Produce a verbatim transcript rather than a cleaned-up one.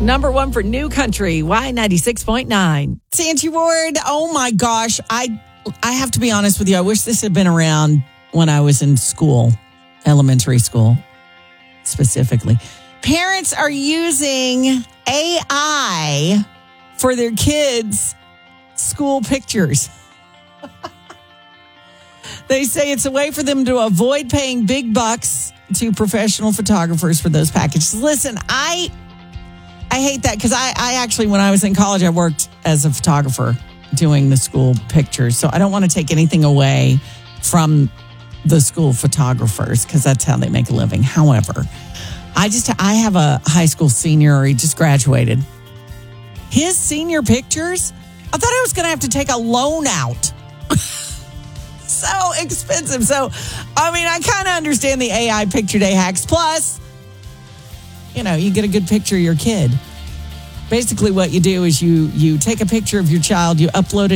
Number one for New Country, Y ninety-six point nine. Santi Ward, oh my gosh. I I have to be honest with you. I wish this had been around when I was in school, elementary school specifically. Parents are using A I for their kids' school pictures. They say it's a way for them to avoid paying big bucks to professional photographers for those packages. Listen, I I hate that because I, I actually, when I was in college, I worked as a photographer doing the school pictures. So I don't want to take anything away from the school photographers because that's how they make a living. However, I just, I have a high school senior, he just graduated. His senior pictures, I thought I was going to have to take a loan out. So expensive. So, I mean, I kind of understand the A I picture day hacks. Plus, you know, you get a good picture of your kid. Basically, what you do is you you take a picture of your child, you upload it